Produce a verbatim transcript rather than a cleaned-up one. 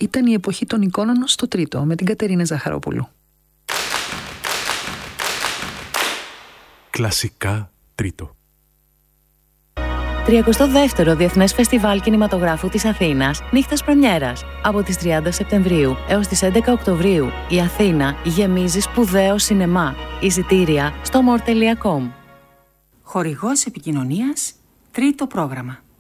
ήταν η εποχή των εικόνων στο Τρίτο, με την Κατερίνα Ζαχαρόπουλου. Κλασικά Τρίτο. τριακοστό δεύτερο Διεθνές Φεστιβάλ Κινηματογράφου της Αθήνας, νύχτας πρεμιέρας. Από τις τριάντα Σεπτεμβρίου έως τις έντεκα Οκτωβρίου, η Αθήνα γεμίζει σπουδαίο σινεμά. Εισιτήρια στο more τελεία com. Χορηγός επικοινωνίας, Τρίτο πρόγραμμα.